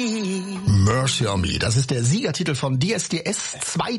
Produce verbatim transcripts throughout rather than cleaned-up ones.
Mercy on Me, das ist der Siegertitel von D S D S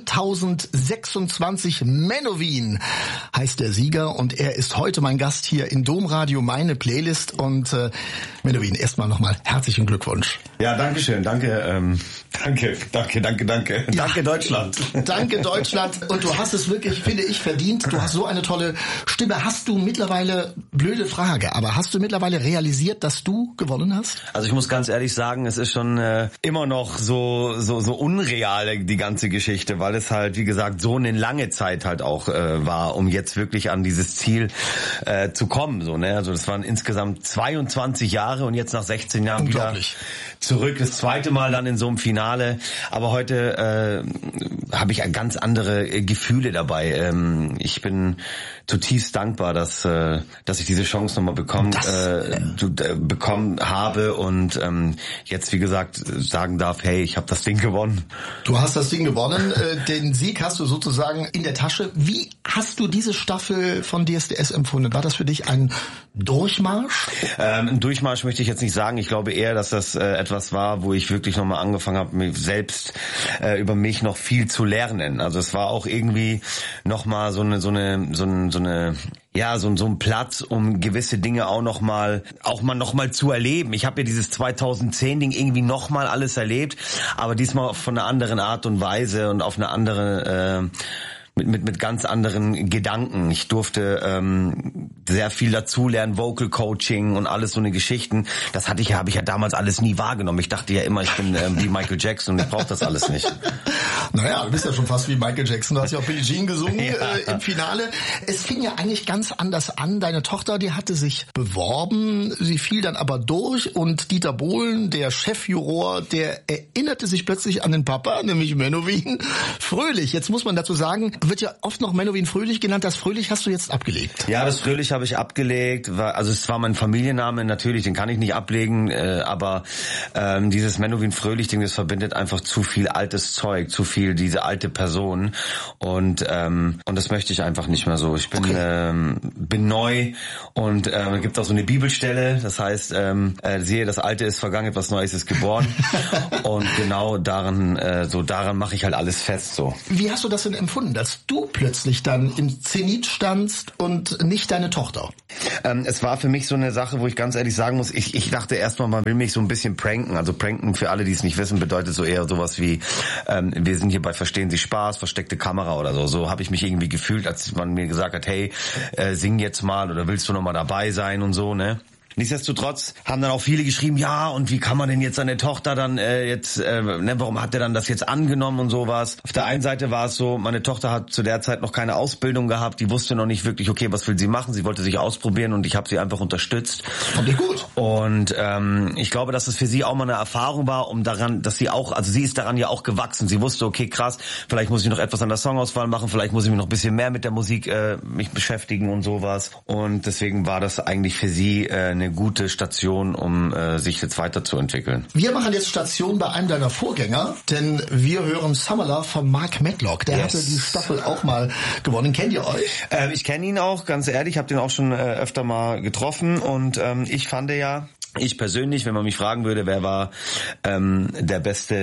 zweitausendsechsundzwanzig. Menowin heißt der Sieger und er ist heute mein Gast hier in Domradio, meine Playlist. Und äh, Menowin, erstmal nochmal herzlichen Glückwunsch. Ja, danke schön, danke, ähm, danke, danke, danke, danke, ja. Danke Deutschland. Danke Deutschland und du hast es wirklich, finde ich, verdient. Du hast so eine tolle Stimme. Hast du mittlerweile, blöde Frage, aber hast du mittlerweile realisiert, dass du gewonnen hast? Also ich muss ganz ehrlich sagen, es ist schon äh, immer noch so so so unreal, die ganze Geschichte, weil es halt, wie gesagt, so eine lange Zeit halt auch äh, war, um jetzt wirklich an dieses Ziel äh, zu kommen. So, ne? Also das waren insgesamt zweiundzwanzig Jahre und jetzt nach sechzehn Jahren wieder zurück. Das zweite Mal dann in so einem Finale. Aber heute äh, habe ich ganz andere äh, Gefühle dabei. Ähm, ich bin zutiefst dankbar, dass äh, dass ich diese Chance nochmal bekommen äh, äh, bekommen habe und ähm, jetzt, wie gesagt, sagen darf, hey, ich habe das Ding gewonnen. Du hast das Ding gewonnen, äh, den Sieg hast du sozusagen in der Tasche. Wie hast du diese Staffel von D S D S empfunden? War das für dich ein Durchmarsch? Ähm, ein Durchmarsch möchte ich jetzt nicht sagen. Ich glaube eher, dass das äh, etwas war, wo ich wirklich nochmal angefangen habe, mich selbst äh, über mich noch viel zu lernen. Also es war auch irgendwie nochmal so eine, so eine, so eine, so eine ja, so, so ein Platz, um gewisse Dinge auch noch mal, auch mal noch mal zu erleben. Ich habe ja dieses zweitausendzehn-Ding irgendwie noch mal alles erlebt, aber diesmal auf eine andere Art und Weise und auf eine andere, äh, mit mit mit ganz anderen Gedanken. Ich durfte ähm, sehr viel dazulernen, Vocal Coaching und alles so eine Geschichten. Das hatte ich ja, habe ich ja damals alles nie wahrgenommen. Ich dachte ja immer, ich bin ähm, wie Michael Jackson und ich brauche das alles nicht. Naja, du bist ja schon fast wie Michael Jackson. Du hast ja auch Billie Jean gesungen ja. äh, im Finale. Es fing ja eigentlich ganz anders an. Deine Tochter, die hatte sich beworben. Sie fiel dann aber durch und Dieter Bohlen, der Chefjuror, der erinnerte sich plötzlich an den Papa, nämlich Menowin Fröhlich. Jetzt muss man dazu sagen, wird ja oft noch Menowin Fröhlich genannt. Das Fröhlich hast du jetzt abgelegt. Ja, das Fröhlich habe ich abgelegt. Also es war mein Familienname, natürlich, den kann ich nicht ablegen. Aber ähm, dieses Menowin Fröhlich-Ding, das verbindet einfach zu viel altes Zeug, zu viel diese alte Person. Und ähm, und das möchte ich einfach nicht mehr so. Ich bin okay. ähm, bin neu und äh, gibt auch so eine Bibelstelle. Das heißt, ähm, äh, siehe, das Alte ist vergangen, etwas Neues ist geboren. Und genau daran, äh, so daran mache ich halt alles fest. So. Wie hast du das denn empfunden, dass du plötzlich dann im Zenit standst und nicht deine Tochter? Ähm, es war für mich so eine Sache, wo ich ganz ehrlich sagen muss, ich, ich dachte erstmal, man will mich so ein bisschen pranken. Also pranken, für alle, die es nicht wissen, bedeutet so eher sowas wie, ähm, wir sind hier bei Verstehen Sie Spaß, versteckte Kamera oder so. So habe ich mich irgendwie gefühlt, als man mir gesagt hat, hey, äh, sing jetzt mal oder willst du noch mal dabei sein und so, ne? Nichtsdestotrotz haben dann auch viele geschrieben, ja, und wie kann man denn jetzt seine Tochter dann äh, jetzt, äh, ne, warum hat der dann das jetzt angenommen und sowas? Auf der einen Seite war es so, meine Tochter hat zu der Zeit noch keine Ausbildung gehabt, die wusste noch nicht wirklich, okay, was will sie machen? Sie wollte sich ausprobieren und ich habe sie einfach unterstützt. Fand ich gut. Und ähm, ich glaube, dass es für sie auch mal eine Erfahrung war, um daran, dass sie auch, also sie ist daran ja auch gewachsen. Sie wusste, okay, krass, vielleicht muss ich noch etwas an der Songauswahl machen, vielleicht muss ich mich noch ein bisschen mehr mit der Musik äh, mich beschäftigen und sowas. Und deswegen war das eigentlich für sie äh, eine eine gute Station, um äh, sich jetzt weiterzuentwickeln. Wir machen jetzt Station bei einem deiner Vorgänger, denn wir hören Summer Love von Mark Medlock. Der yes. hatte die Staffel auch mal gewonnen. Kennt ihr euch? Äh, ich kenne ihn auch, ganz ehrlich. Ich habe den auch schon äh, öfter mal getroffen und ähm, ich fand ja, ich persönlich, wenn man mich fragen würde, wer war ähm, der beste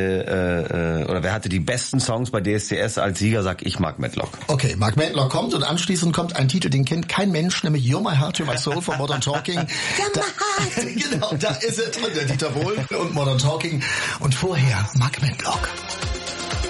äh, oder wer hatte die besten Songs bei D S D S als Sieger, sag ich Mark Medlock. Okay, Mark Medlock kommt und anschließend kommt ein Titel, den kennt kein Mensch, nämlich You're My Heart, You're My Soul von Modern Talking. Da, genau, da ist er drin, der Dieter Bohlen und Modern Talking. Und vorher Mark Medlock.